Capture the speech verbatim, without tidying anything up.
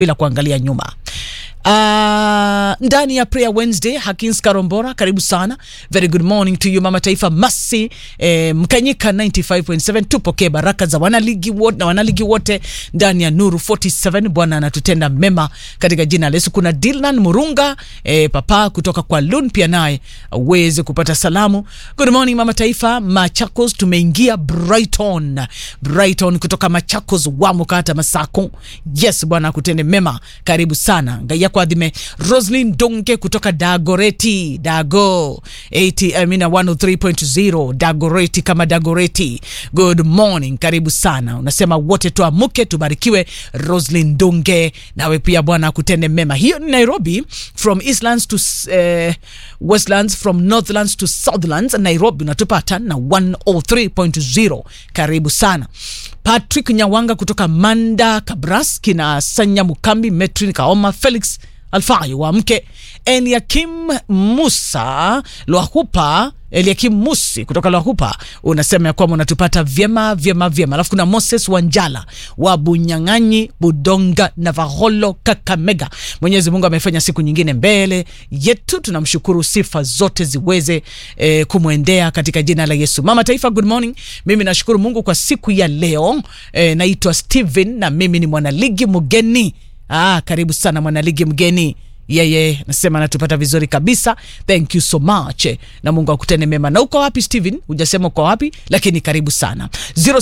bila kuangalia nyuma. Uh, ndani ya Prayer Wednesday, Hakins Karombora, karibu sana. Very good morning to you Mama Taifa Masi, eh, Mkanyika ninety five point seven. Tupokee baraka za wanaligi wote na wanaligi wote ndani ya Nuru forty-seven. Bwana anatutenda mema katika jina la Yesu. Kuna Dylan Murunga, eh, papa kutoka kwa Lun pia naye uweze kupata salamu. Good morning Mama Taifa. Machakos tumeingia Brighton. Brighton kutoka Machakos wa mkata Masako. Yes, Bwana akutende mema. Karibu sana. Ngaya kwa adime Roslyn Donke kutoka Dagoreti. Dago eighty Amina one oh three point zero Dagoreti kama Dagoreti. Good morning, karibu sana. Unasema wote tuamuke tubarikiwe. Roslyn Donke, nawe pia Bwana akutende mema. Hiyo ni Nairobi, from Eastlands to uh, Westlands, from Northlands to Southlands. Nairobi unatupata na one oh three point zero. Karibu sana. Patrick Nyawanga kutoka Manda Kabras, kina Sanya Mukambi, Metrin Kaoma, Felix Alfayo wa mke, Eliakim Musa Lwahupa, Eliakim Musi kutoka Lwahupa, unasema ya kwamba unatupata vyema vyema vyema. Alafu kuna Moses Wanjala wa Bunyanganyi, Budonga, Navaholo, Kakamega. Mwenyezi Mungu amefanya siku nyingine mbele yetu, tunamshukuru, sifa zote ziweze eh, kumwendea katika jina la Yesu. Mama Taifa, good morning. Mimi nashukuru Mungu kwa siku ya leo. Eh, naitwa Steven na mimi ni mwanaligi mgeni. Ah, karibu sana mwanaligi mgeni. Yeye yeah, yeah. Nasema natupata vizuri kabisa. Thank you so much. Na Mungu akutende mema. Na uko wapi Steven? Hujasema uko wapi, lakini karibu sana.